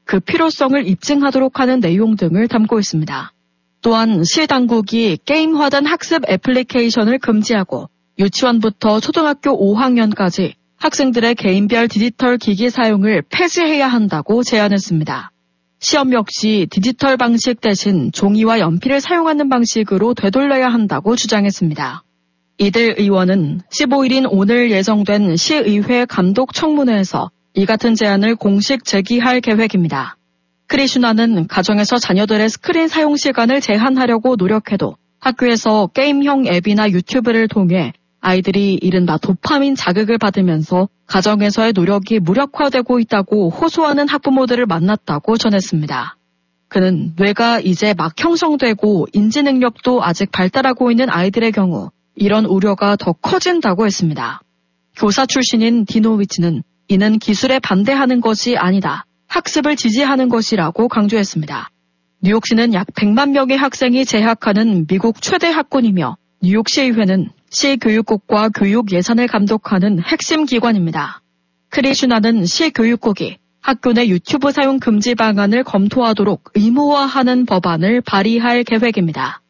그 필요성을 입증하도록 하는 내용 등을 담고 있습니다. 또한 시 당국이 게임화된 학습 애플리케이션을 금지하고 유치원부터 초등학교 5학년까지 학생들의 개인별 디지털 기기 사용을 폐지해야 한다고 제안했습니다. 시험 역시 디지털 방식 대신 종이와 연필을 사용하는 방식으로 되돌려야 한다고 주장했습니다. 이들 의원은 15일인 오늘 예정된 시의회 감독 청문회에서 이 같은 제안을 공식 제기할 계획입니다. 크리슈나는 가정에서 자녀들의 스크린 사용 시간을 제한하려고 노력해도 학교에서 게임형 앱이나 유튜브를 통해 아이들이 이른바 도파민 자극을 받으면서 가정에서의 노력이 무력화되고 있다고 호소하는 학부모들을 만났다고 전했습니다. 그는 뇌가 이제 막 형성되고 인지 능력도 아직 발달하고 있는 아이들의 경우 이런 우려가 더 커진다고 했습니다. 교사 출신인 디노위치는 이는 기술에 반대하는 것이 아니다. 학습을 지지하는 것이라고 강조했습니다. 뉴욕시는 약 100만 명의 학생이 재학하는 미국 최대 학군이며 뉴욕시의회는 시교육국과 교육 예산을 감독하는 핵심 기관입니다. 크리슈나는 시교육국이 학교 내 유튜브 사용 금지 방안을 검토하도록 의무화하는 법안을 발의할 계획입니다.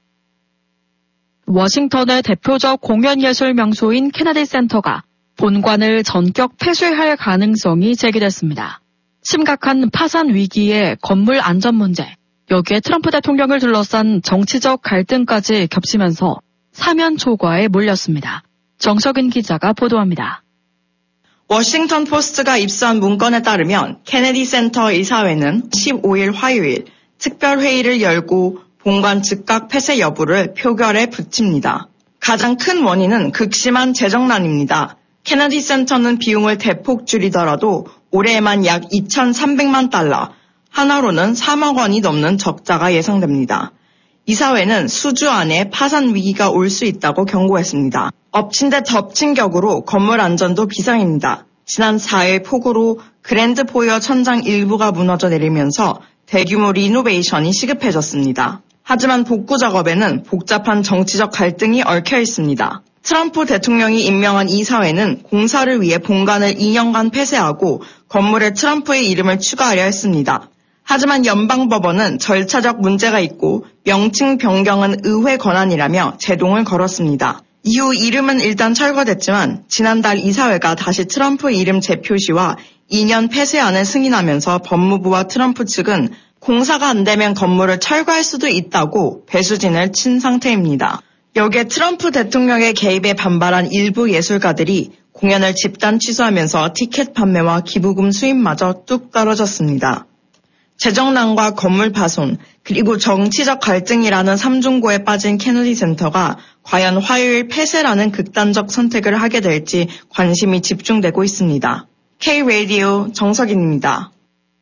워싱턴의 대표적 공연예술 명소인 케네디 센터가 본관을 전격 폐쇄할 가능성이 제기됐습니다. 심각한 파산 위기에 건물 안전 문제, 여기에 트럼프 대통령을 둘러싼 정치적 갈등까지 겹치면서 사면 초과에 몰렸습니다. 정석인 기자가 보도합니다. 워싱턴 포스트가 입수한 문건에 따르면 케네디 센터 이사회는 15일 화요일 특별회의를 열고 본관 즉각 폐쇄 여부를 표결에 붙입니다. 가장 큰 원인은 극심한 재정난입니다. 케네디 센터는 비용을 대폭 줄이더라도 올해에만 약 2,300만 달러, 하나로는 3억 원이 넘는 적자가 예상됩니다. 이사회는 수주 안에 파산 위기가 올 수 있다고 경고했습니다. 엎친 데 덮친 격으로 건물 안전도 비상입니다. 지난 4일 폭우로 그랜드 포이어 천장 일부가 무너져 내리면서 대규모 리노베이션이 시급해졌습니다. 하지만 복구 작업에는 복잡한 정치적 갈등이 얽혀 있습니다. 트럼프 대통령이 임명한 이사회는 공사를 위해 본관을 2년간 폐쇄하고 건물에 트럼프의 이름을 추가하려 했습니다. 하지만 연방법원은 절차적 문제가 있고 명칭 변경은 의회 권한이라며 제동을 걸었습니다. 이후 이름은 일단 철거됐지만 지난달 이사회가 다시 트럼프 이름 재표시와 2년 폐쇄안을 승인하면서 법무부와 트럼프 측은 공사가 안 되면 건물을 철거할 수도 있다고 배수진을 친 상태입니다. 여기에 트럼프 대통령의 개입에 반발한 일부 예술가들이 공연을 집단 취소하면서 티켓 판매와 기부금 수입마저 뚝 떨어졌습니다. 재정난과 건물 파손, 그리고 정치적 갈등이라는 삼중고에 빠진 케네디 센터가 과연 화요일 폐쇄라는 극단적 선택을 하게 될지 관심이 집중되고 있습니다. K-라디오 정석인입니다.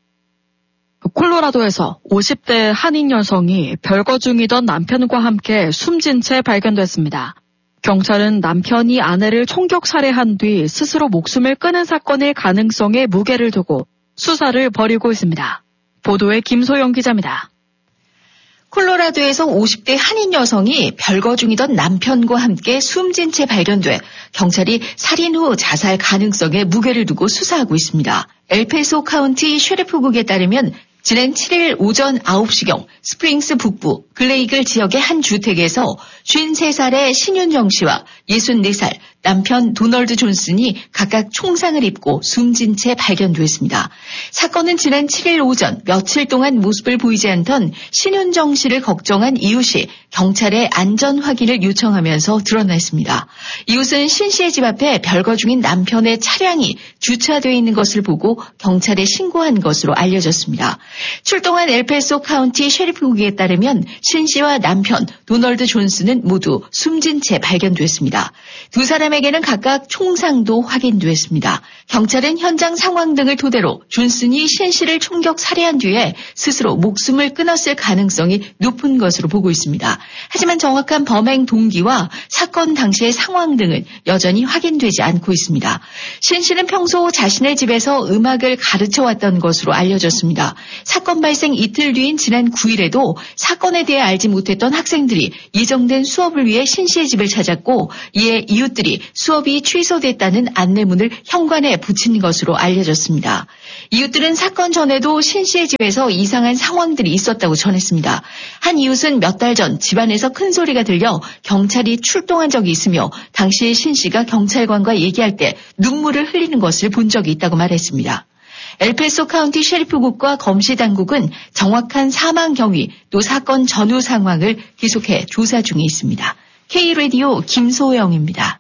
콜로라도에서 50대 한인 여성이 별거 중이던 남편과 함께 숨진 채 발견됐습니다. 경찰은 남편이 아내를 총격 살해한 뒤 스스로 목숨을 끊은 사건의 가능성에 무게를 두고 수사를 벌이고 있습니다. 보도에 김소영 기자입니다. 콜로라도에서 50대 한인 여성이 별거 중이던 남편과 함께 숨진 채 발견돼 경찰이 살인 후 자살 가능성에 무게를 두고 수사하고 있습니다. 엘페소 카운티 셰리프국에 따르면 지난 7일 오전 9시경 스프링스 북부 글레이글 지역의 한 주택에서 53살의 신윤정 씨와 64살 남편 도널드 존슨이 각각 총상을 입고 숨진 채 발견됐습니다. 사건은 지난 7일 오전 며칠 동안 모습을 보이지 않던 신윤정 씨를 걱정한 이웃이 경찰에 안전 확인을 요청하면서 드러났습니다. 이웃은 신 씨의 집 앞에 별거 중인 남편의 차량이 주차되어 있는 것을 보고 경찰에 신고한 것으로 알려졌습니다. 출동한 엘페소 카운티 셰리프국에 따르면 신 씨와 남편 도널드 존슨은 모두 숨진 채 발견됐습니다. 두 사람에게는 각각 총상도 확인됐습니다. 경찰은 현장 상황 등을 토대로 존슨이 신 씨를 총격 살해한 뒤에 스스로 목숨을 끊었을 가능성이 높은 것으로 보고 있습니다. 하지만 정확한 범행 동기와 사건 당시의 상황 등은 여전히 확인되지 않고 있습니다. 신 씨는 평소 자신의 집에서 음악을 가르쳐왔던 것으로 알려졌습니다. 사건 발생 이틀 뒤인 지난 9일에도 사건에 대해 알지 못했던 학생들이 예정된 수업을 위해 신 씨의 집을 찾았고 이에 이웃들이 학생들이 수업이 취소됐다는 안내문을 현관에 붙인 것으로 알려졌습니다. 이웃들은 사건 전에도 신 씨의 집에서 이상한 상황들이 있었다고 전했습니다. 한 이웃은 몇 달 전 집안에서 큰 소리가 들려 경찰이 출동한 적이 있으며 당시 신 씨가 경찰관과 얘기할 때 눈물을 흘리는 것을 본 적이 있다고 말했습니다. 엘파소 카운티 셰리프국과 검시 당국은 정확한 사망 경위 또 사건 전후 상황을 계속해 조사 중에 있습니다. K-라디오 김소영입니다.